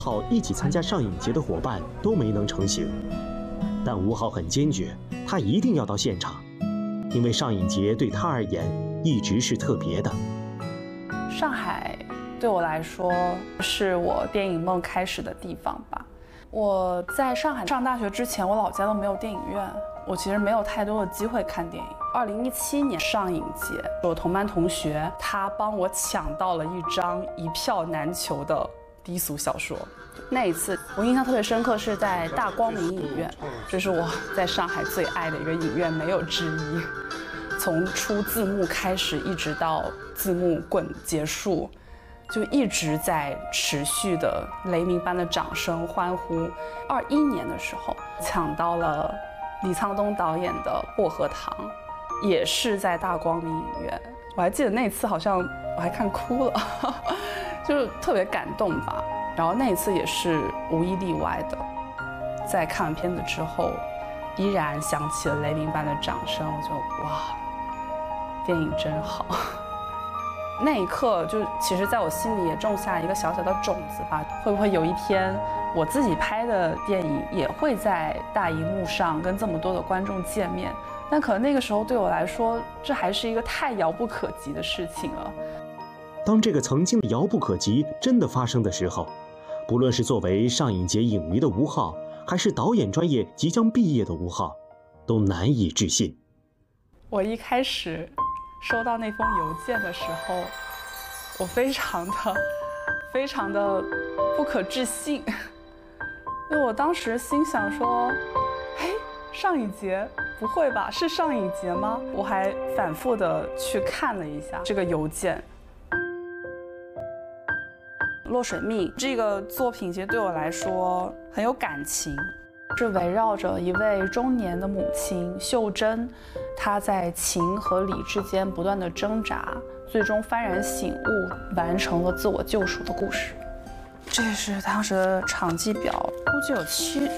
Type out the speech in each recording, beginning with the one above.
好一起参加上影节的伙伴都没能成行，但吴昊很坚决，他一定要到现场，因为上影节对他而言一直是特别的。 上海对我来说是我电影梦开始的地方吧。我在上海上大学之前，我老家都没有电影院，我其实没有太多的机会看电影。2017年上影节，我同班同学他帮我抢到了一张一票难求的低俗小说。那一次我印象特别深刻，是在大光明影院，这是我在上海最爱的一个影院，没有之一。从出字幕开始，一直到字幕滚结束，就一直在持续的雷鸣般的掌声欢呼。21年的时候抢到了李沧东导演的《薄荷糖》，也是在大光明影院。我还记得那次好像我还看哭了，就是特别感动吧。然后那一次也是无一例外的，在看完片子之后，依然响起了雷鸣般的掌声，我就哇，电影真好。那一刻就其实在我心里也种下一个小小的种子吧，会不会有一天我自己拍的电影也会在大荧幕上跟这么多的观众见面？但可能那个时候对我来说，这还是一个太遥不可及的事情了。 当这个曾经的遥不可及真的发生的时候，不论是作为上影节影迷的吴昊，还是导演专业即将毕业的吴昊，都难以置信。 我一开始收到那封邮件的时候，我非常的不可置信，因为我当时心想说，嘿，上影节不会吧？是上影节吗？我还反复的去看了一下这个邮件。《落水蜜》这个作品其实对我来说很有感情，是围绕着一位中年的母亲秀珍，她在情和理之间不断的挣扎，最终幡然醒悟，完成了自我救赎的故事。这是当时的场记表，估计有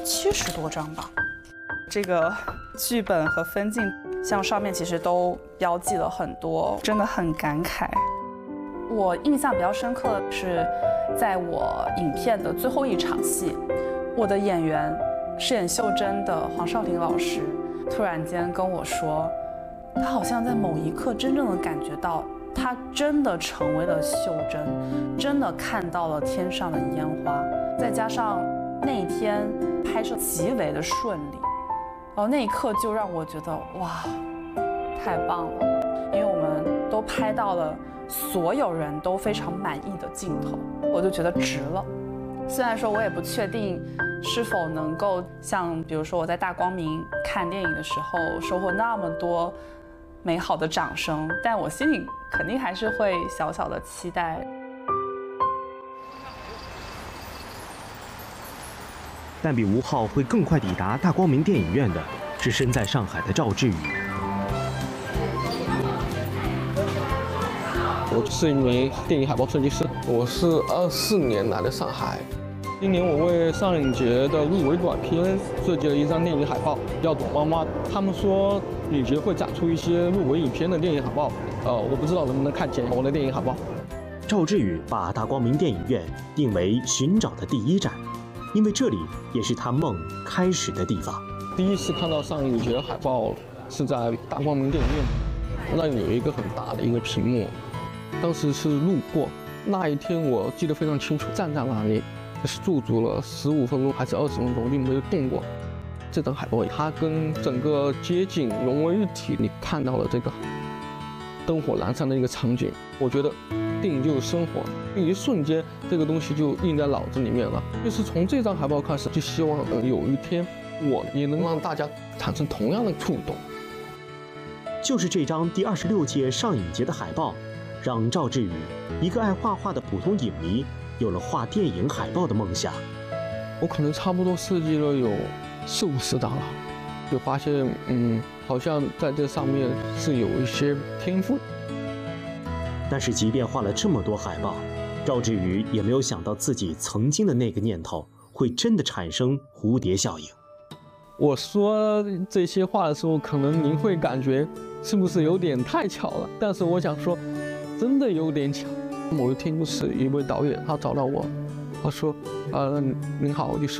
70多张吧。这个剧本和分镜像上面其实都标记了很多，真的很感慨。我印象比较深刻的是，在我影片的最后一场戏，我的演员饰演秀珍的黄少林老师突然间跟我说，他好像在某一刻真正的感觉到，他真的成为了秀珍，真的看到了天上的烟花。再加上那一天拍摄极为的顺利，然后那一刻就让我觉得哇，太棒了，因为我们都拍到了所有人都非常满意的镜头，我就觉得值了。虽然说我也不确定是否能够像比如说我在大光明看电影的时候收获那么多美好的掌声，但我心里肯定还是会小小的期待。 但比吴昊会更快抵达大光明电影院的是身在上海的赵志宇。 我是一名电影海报设计师，我是24年来的上海。今年我为上影节的入围短片设计了一张电影海报，叫《懂妈妈》。他们说影节会展出一些入围影片的电影海报，我不知道能不能看见我的电影海报。 赵志宇把大光明电影院定为寻找的第一站，因为这里也是他梦开始的地方。 第一次看到上影节海报是在大光明电影院，那里有一个很大的一个屏幕。当时是路过，那一天我记得非常清楚，站在那里是驻足了15分钟还是20分钟，并没有动过。这张海报它跟整个街景融为一体，你看到了这个灯火阑珊的一个场景。我觉得电影就是生活，一瞬间这个东西就印在脑子里面了。就是从这张海报开始，就希望有一天我也能让大家产生同样的触动。 就是这张第26届上影节的海报，让赵志宇，一个爱画画的普通影迷，有了画电影海报的梦想。 我可能差不多设计了有40-50张了，就发现好像在这上面是有一些天赋。 但是即便画了这么多海报，赵志宇也没有想到自己曾经的那个念头会真的产生蝴蝶效应。 我说这些话的时候，可能您会感觉是不是有点太巧了？但是我想说，真的有点巧。某一天就是一位导演，他找到我， 他说，您好，律师。